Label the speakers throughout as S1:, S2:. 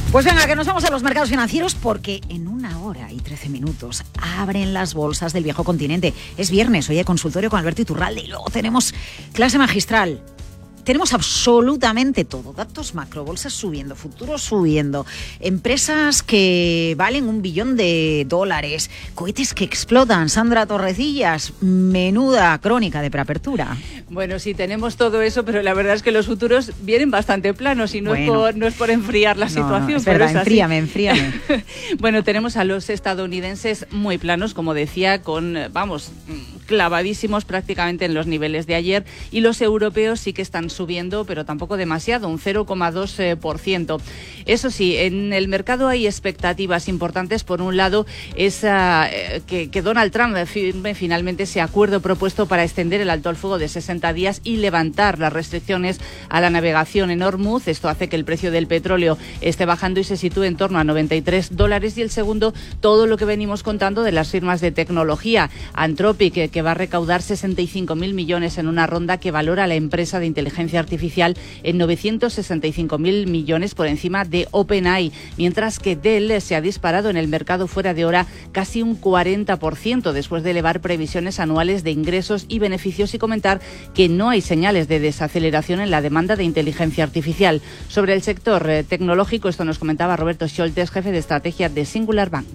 S1: Pues venga, que nos vamos a los mercados financieros porque en 1 hora y 13 minutos abren las bolsas del viejo continente. Es viernes, hoy hay consultorio con Alberto Iturralde y luego tenemos clase magistral. Tenemos absolutamente todo, datos macro, bolsas subiendo, futuros subiendo, empresas que valen $1 billón, cohetes que explotan. Sandra Torrecillas, menuda crónica de preapertura.
S2: Bueno, sí, tenemos todo eso, pero la verdad es que los futuros vienen bastante planos y no es por enfriar la situación.
S1: No, es verdad, enfríame.
S2: Bueno, tenemos a los estadounidenses muy planos, como decía, clavadísimos prácticamente en los niveles de ayer, y los europeos sí que están subiendo, pero tampoco demasiado, un 0,2%. Eso sí, en el mercado hay expectativas importantes. Por un lado, es que Donald Trump firme finalmente ese acuerdo propuesto para extender el alto al fuego de 60 días y levantar las restricciones a la navegación en Hormuz. Esto hace que el precio del petróleo esté bajando y se sitúe en torno a $93. Y el segundo, todo lo que venimos contando de las firmas de tecnología. Anthropic, que va a recaudar 65.000 millones en una ronda que valora a la empresa de inteligencia artificial en 965.000 millones por encima de OpenAI, mientras que Dell se ha disparado en el mercado fuera de hora casi un 40% después de elevar previsiones anuales de ingresos y beneficios y comentar que no hay señales de desaceleración en la demanda de inteligencia artificial. Sobre el sector tecnológico, esto nos comentaba Roberto Scholtes, jefe de estrategia de Singular Bank.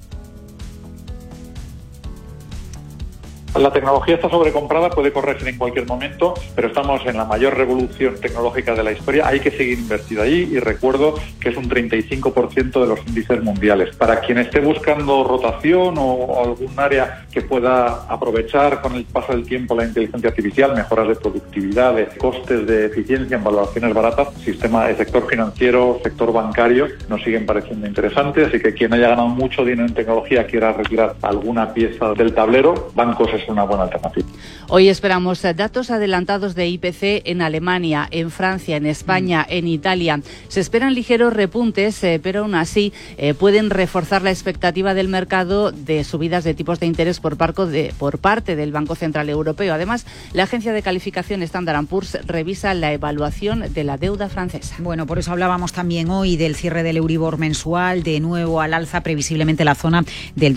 S3: La tecnología está sobrecomprada, puede corregir en cualquier momento, pero estamos en la mayor revolución tecnológica de la historia. Hay que seguir invertido allí y recuerdo que es un 35% de los índices mundiales. Para quien esté buscando rotación o algún área que pueda aprovechar con el paso del tiempo la inteligencia artificial, mejoras de productividad, de costes de eficiencia en valoraciones baratas, sistema de sector financiero, sector bancario, nos siguen pareciendo interesantes. Así que quien haya ganado mucho dinero en tecnología, quiera retirar alguna pieza del tablero, bancos es una buena alternativa.
S2: Hoy esperamos datos adelantados de IPC en Alemania, en Francia, en España, en Italia. Se esperan ligeros repuntes, pero aún así pueden reforzar la expectativa del mercado de subidas de tipos de interés por parte del Banco Central Europeo. Además, la agencia de calificación Standard & Poor's revisa la evaluación de la deuda francesa.
S1: Bueno, por eso hablábamos también hoy del cierre del Euribor mensual, de nuevo al alza, previsiblemente la zona del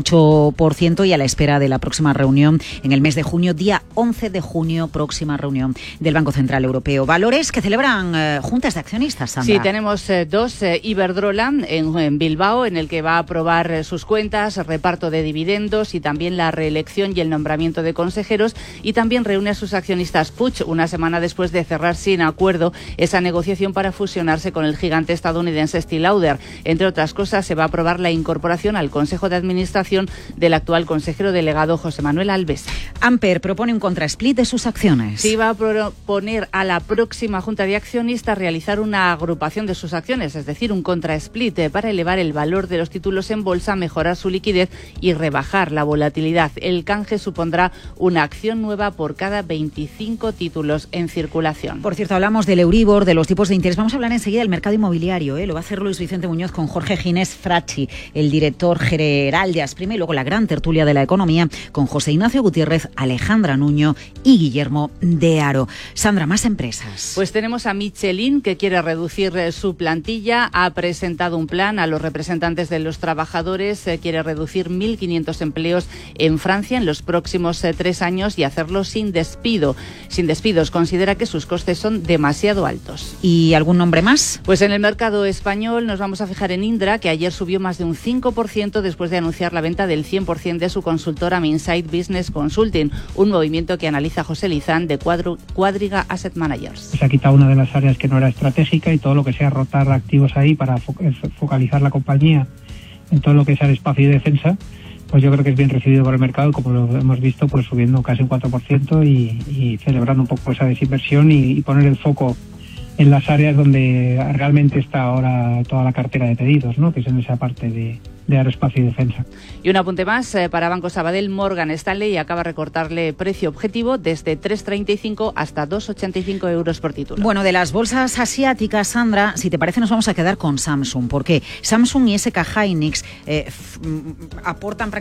S1: 2,8% y a la espera de la próxima reunión en el mes de junio, día 11 de junio, próxima reunión del Banco Central Europeo. Valores que celebran juntas de accionistas, Sandra.
S2: Sí, tenemos dos. Iberdrola en Bilbao, en el que va a aprobar sus cuentas, reparto de dividendos y también la reelección y el nombramiento de consejeros, y también reúne a sus accionistas Puig una semana después de cerrar sin acuerdo esa negociación para fusionarse con el gigante estadounidense Estée Lauder. Entre otras cosas, se va a aprobar la incorporación al Consejo de Administración del actual consejero delegado José Manuel Alves.
S1: Amper propone un contrasplit de sus acciones.
S2: Sí, va a proponer a la próxima Junta de Accionistas realizar una agrupación de sus acciones, es decir, un contrasplit para elevar el valor de los títulos en bolsa, mejorar su liquidez y rebajar la volatilidad. El canje supondrá una acción nueva por cada 25 títulos en circulación.
S1: Por cierto, hablamos del Euribor, de los tipos de interés. Vamos a hablar enseguida del mercado inmobiliario. Lo va a hacer Luis Vicente Muñoz con Jorge Ginés Fracci, el director general de Asprime, y luego la gran tertulia de la economía con José Ignacio Gutiérrez, Alejandra Nuño y Guillermo de Haro. Sandra, más empresas.
S2: Pues tenemos a Michelin, que quiere reducir su plantilla. Ha presentado un plan a los representantes de los trabajadores. Quiere reducir 1.500 empleos en Francia en los próximos 3 años y hacerlo sin despidos. Considera que sus costes son demasiado altos.
S1: ¿Y algún nombre más?
S2: Pues en el mercado español nos vamos a fijar en Indra, que ayer subió más de un 5% después de anunciar la venta del 100% de su consultora Insight Business Consulting, un movimiento que analiza José Lizán de Cuadriga Asset Managers.
S4: Se ha quitado una de las áreas que no era estratégica y todo lo que sea rotar activos ahí para focalizar la compañía en todo lo que sea el espacio de defensa, pues yo creo que es bien recibido por el mercado, como lo hemos visto, pues subiendo casi un 4% y celebrando un poco esa desinversión y poner el foco en las áreas donde realmente está ahora toda la cartera de pedidos, ¿no? Que es en esa parte de aeroespacio y defensa.
S2: Y un apunte más para Banco Sabadell. Morgan Stanley acaba de recortarle precio objetivo desde 3,35 hasta 2,85 euros por título.
S1: Bueno, de las bolsas asiáticas, Sandra, si te parece nos vamos a quedar con Samsung, porque Samsung y SK Hynix aportan